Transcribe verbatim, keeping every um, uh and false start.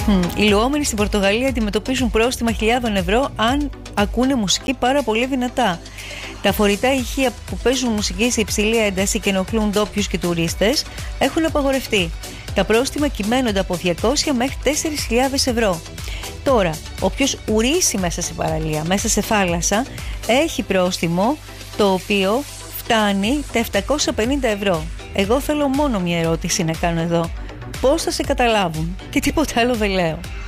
Οι λουόμενοι στην Πορτογαλία αντιμετωπίζουν πρόστιμα χιλιάδων ευρώ αν ακούνε μουσική πάρα πολύ δυνατά. Τα φορητά ηχεία που παίζουν μουσική σε υψηλή ένταση και ενοχλούν ντόπιους και τουρίστες έχουν απαγορευτεί. Τα πρόστιμα κυμαίνονται από διακόσια μέχρι τέσσερις χιλιάδες ευρώ. Τώρα, όποιος ουρήσει μέσα σε παραλία, μέσα σε θάλασσα, έχει πρόστιμο το οποίο φτάνει τα επτακόσια πενήντα ευρώ. Εγώ θέλω μόνο μια ερώτηση να κάνω εδώ. Πώς θα σε καταλάβουν? Και τίποτα άλλο δεν λέω.